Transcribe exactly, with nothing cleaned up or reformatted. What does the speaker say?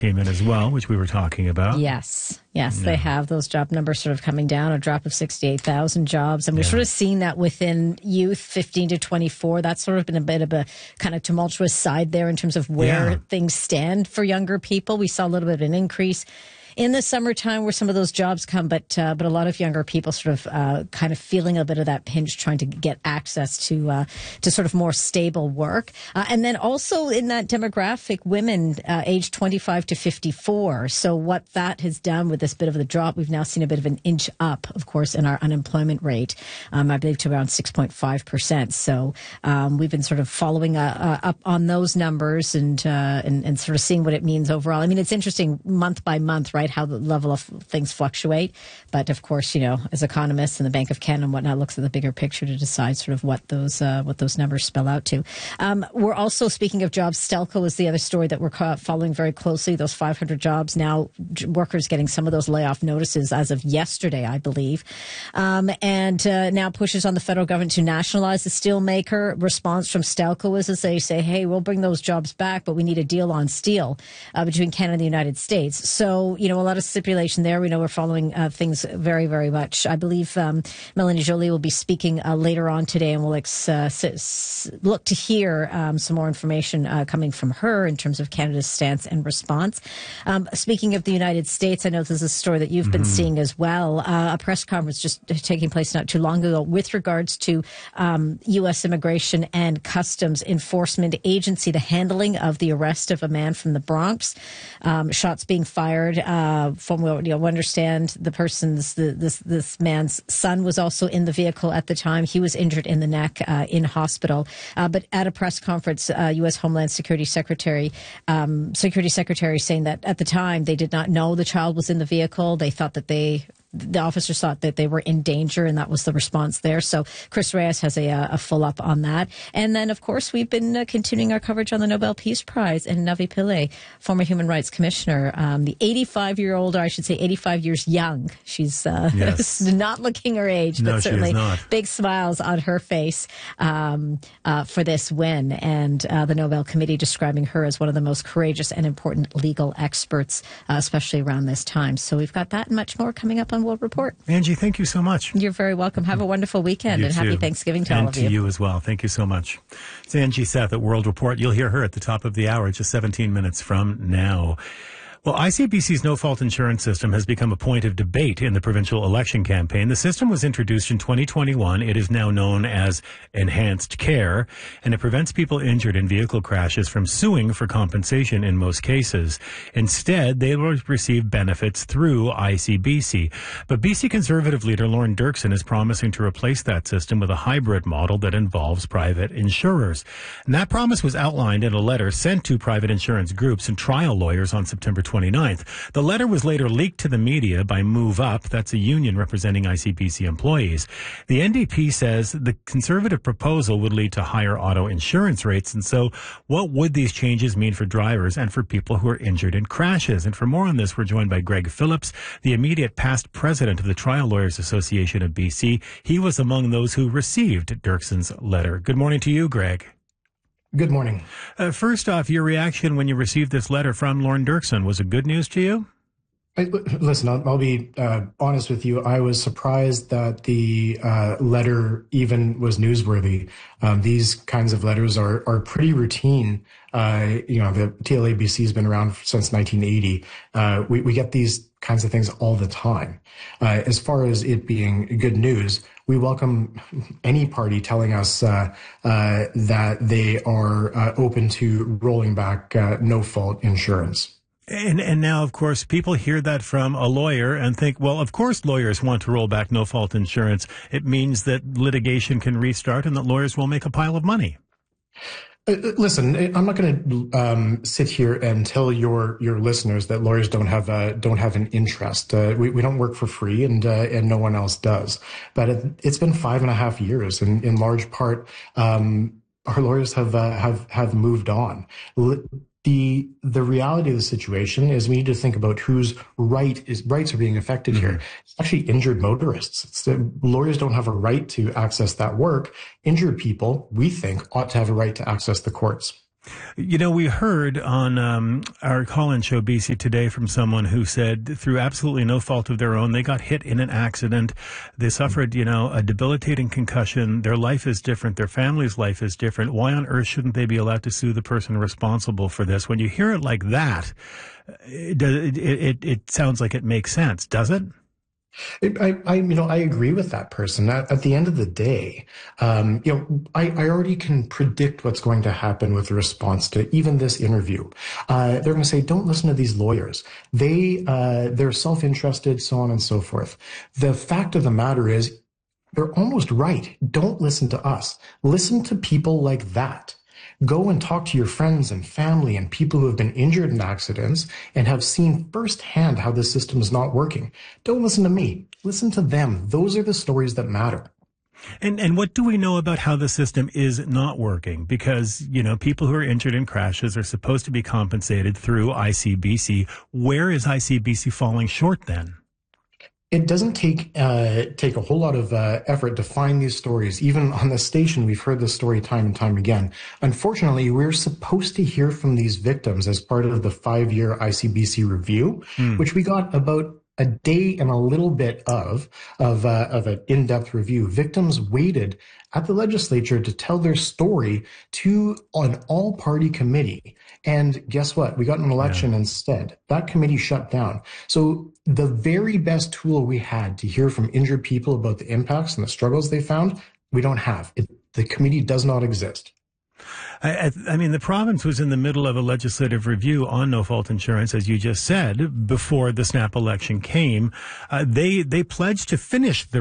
came in as well, which we were talking about. Yes. Yes, Yeah. they have those job numbers sort of coming down, a drop of sixty-eight thousand jobs. And we've Yeah. sort of seen that within youth, fifteen to twenty-four. That's sort of been a bit of a kind of tumultuous side there in terms of where Yeah. things stand for younger people. We saw a little bit of an increase in the summertime where some of those jobs come, but uh, but a lot of younger people sort of uh, kind of feeling a bit of that pinch, trying to get access to uh, to sort of more stable work. Uh, and then also in that demographic, women uh, aged twenty-five to fifty-four. So what that has done with this bit of the drop, we've now seen a bit of an inch up, of course, in our unemployment rate, um, I believe to around six point five percent. So um, we've been sort of following uh, uh, up on those numbers and, uh, and, and sort of seeing what it means overall. I mean, it's interesting month by month, right? How the level of things fluctuate. But of course, you know, as economists and the Bank of Canada and whatnot looks at the bigger picture to decide sort of what those uh, what those numbers spell out to. Um, we're also, speaking of jobs, Stelco is the other story that we're ca- following very closely. Those five hundred jobs now, j- workers getting some of those layoff notices as of yesterday, I believe. Um, and uh, now pushes on the federal government to nationalize the steelmaker. Response from Stelco is as they say, hey, we'll bring those jobs back, but we need a deal on steel uh, between Canada and the United States. So, you know, a lot of stipulation there. We know we're following uh, things very, very much. I believe um, Melanie Joly will be speaking uh, later on today, and we'll ex- uh, s- look to hear um, some more information uh, coming from her in terms of Canada's stance and response. Um, speaking of the United States, I know this is a story that you've mm-hmm. been seeing as well. Uh, a press conference just taking place not too long ago with regards to um, U S Immigration and Customs Enforcement Agency, the handling of the arrest of a man from the Bronx. Um, shots being fired. Uh, from what you know, understand, the person's the, this this man's son was also in the vehicle at the time. He was injured in the neck uh, in hospital. Uh, but at a press conference, uh, U S Homeland Security Secretary um, Security Secretary saying that at the time they did not know the child was in the vehicle. They thought that they. The officers thought that they were in danger, and that was the response there. So Chris Reyes has a, a full up on that. And then, of course, we've been uh, continuing our coverage on the Nobel Peace Prize and Navi Pillay, former Human Rights Commissioner, um, the eighty-five-year-old, or I should say eighty-five years young. She's uh, yes. not looking her age, no, but certainly not. big smiles on her face um, uh, for this win. And uh, the Nobel Committee describing her as one of the most courageous and important legal experts, uh, especially around this time. So we've got that and much more coming up on World Report. Angie, thank you so much. You're very welcome. Have a wonderful weekend you and too. Happy Thanksgiving to and all of you. And to you as well. Thank you so much. It's Angie Seth at World Report. You'll hear her at the top of the hour, just seventeen minutes from now. Well, I C B C's no-fault insurance system has become a point of debate in the provincial election campaign. The system was introduced in twenty twenty-one. It is now known as Enhanced Care, and it prevents people injured in vehicle crashes from suing for compensation in most cases. Instead, they will receive benefits through I C B C. But B C Conservative leader Lauren Dirksen is promising to replace that system with a hybrid model that involves private insurers. And that promise was outlined in a letter sent to private insurance groups and trial lawyers on September twenty-ninth. The letter was later leaked to the media by Move Up, that's a union representing I C B C employees. The N D P says the Conservative proposal would lead to higher auto insurance rates, and so what would these changes mean for drivers and for people who are injured in crashes? And for more on this, we're joined by Greg Phillips, the immediate past president of the Trial Lawyers Association of B C. He was among those who received Dirksen's letter. Good morning to you, Greg. Good morning. Uh, first off, your reaction when you received this letter from Lauren Dirksen, was it good news to you? I, listen, I'll, I'll be uh, honest with you. I was surprised that the uh, letter even was newsworthy. Um, these kinds of letters are are pretty routine. Uh, you know, the T L A B C has been around since nineteen eighty. Uh, we, we get these kinds of things all the time. Uh, as far as it being good news, we welcome any party telling us uh, uh, that they are uh, open to rolling back uh, no-fault insurance. And and now, of course, people hear that from a lawyer and think, well, of course lawyers want to roll back no-fault insurance. It means that litigation can restart and that lawyers will make a pile of money. Uh, listen, I'm not going to um, sit here and tell your your listeners that lawyers don't have uh, don't have an interest. Uh, we we don't work for free, and uh, and no one else does. But it, it's been five and a half years, and in large part, um, our lawyers have uh, have have moved on. The the reality of the situation is we need to think about whose right is rights are being affected mm-hmm. here. It's actually injured motorists. It's the, lawyers don't have a right to access that work. Injured people, we think, ought to have a right to access the courts. You know, we heard on um, our call-in show, B C Today, from someone who said through absolutely no fault of their own, they got hit in an accident. They suffered, you know, a debilitating concussion. Their life is different. Their family's life is different. Why on earth shouldn't they be allowed to sue the person responsible for this? When you hear it like that, it, it, it, it sounds like it makes sense, does it? I, I, you know, I agree with that person. At, at the end of the day, um, you know, I, I already can predict what's going to happen with the response to even this interview. Uh, they're going to say, "Don't listen to these lawyers. They, uh, they're self-interested, so on and so forth." The fact of the matter is, they're almost right. Don't listen to us. Listen to people like that. Go and talk to your friends and family and people who have been injured in accidents and have seen firsthand how the system is not working. Don't listen to me. Listen to them. Those are the stories that matter. And and what do we know about how the system is not working? Because, you know, people who are injured in crashes are supposed to be compensated through I C B C. Where is I C B C falling short then? It doesn't take uh, take a whole lot of uh, effort to find these stories. Even on the station, we've heard this story time and time again. Unfortunately, we're supposed to hear from these victims as part of the five-year I C B C review, mm. which we got about a day and a little bit of of uh, of an in-depth review. Victims waited at the legislature to tell their story to an all-party committee. And guess what? We got an election yeah. instead. That committee shut down. So the very best tool we had to hear from injured people about the impacts and the struggles they found, we don't have. It, the committee does not exist. I, I mean, the province was in the middle of a legislative review on no-fault insurance, as you just said, before the snap election came. Uh, they they pledged to finish the